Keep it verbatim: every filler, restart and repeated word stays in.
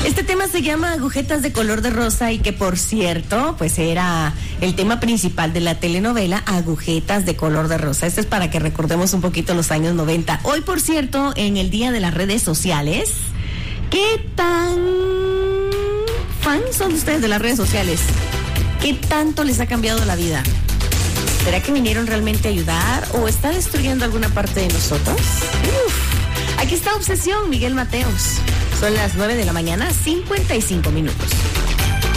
Este tema se llama Agujetas de color de rosa y que, por cierto, pues era el tema principal de la telenovela Agujetas de color de rosa. Este es para que recordemos un poquito los años noventa. Hoy, por cierto, en el día de las redes sociales, ¿qué tan fans son ustedes de las redes sociales? ¿Qué tanto les ha cambiado la vida? ¿Será que vinieron realmente a ayudar o está destruyendo alguna parte de nosotros? Uf. Aquí está Obsesión, Miguel Mateos. Son las nueve de la mañana, cincuenta y cinco minutos.